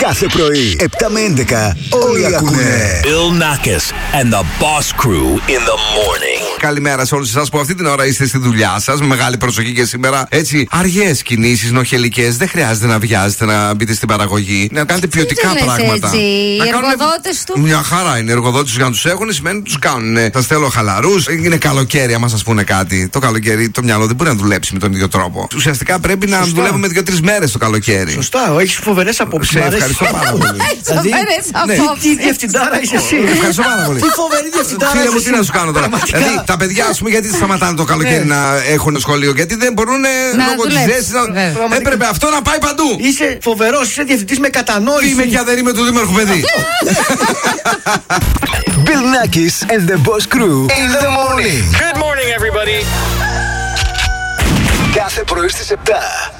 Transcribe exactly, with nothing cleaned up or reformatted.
Κάθε πρωί, επτά με έντεκα, όλοι ακούνε. Bill Nackis and the Boss Crew in the morning. Καλημέρα σε όλους εσάς που αυτή την ώρα είστε στη δουλειά σας. Με μεγάλη προσοχή και σήμερα. Έτσι, αργές κινήσεις, νοχελικές. Δεν χρειάζεται να βιάζετε να μπείτε στην παραγωγή. Να κάνετε ποιοτικά πράγματα. Έτσι. Να Οι κάνουν... εργοδότες του. Μια χαρά είναι. Οι εργοδότες τους για να τους έχουν σημαίνει ότι τους κάνουν. Θα θέλω χαλαρούς. Είναι καλοκαίρι, άμα σας πούνε κάτι. Το καλοκαίρι το μυαλό δεν μπορεί να δουλέψει με τον ίδιο τρόπο. Ουσιαστικά πρέπει να Σωστά. δουλεύουμε δύο-τρεις μέρες το καλοκαίρι. Σωστά, έχει φοβερές απόψεις. Σε ευχαριστώ πάρα πολύ. Δηλαδή, ναι. τι διευθυντάρα είσαι εσύ. Ευχαριστώ πάρα πολύ. Τι φοβερή διευθυντάρα. Φίλε μου, είσαι τι να εσύ. σου κάνω τώρα. Πραγματικά. Δηλαδή, τα παιδιά, α πούμε, γιατί σταματάνε το καλοκαίρι Ναι. να έχουν σχολείο, γιατί δεν μπορούν λόγω τη δουλέψουν, ζέστη να. βέβαια. Έπρεπε αυτό να πάει παντού. Είσαι φοβερός, είσαι διευθυντής με κατανόηση. Είμαι και αδερή με του δήμαρχου παιδί. Bill Nackis and the Boss Crew in the morning. Good morning, everybody. Κάθε πρωί στις επτά.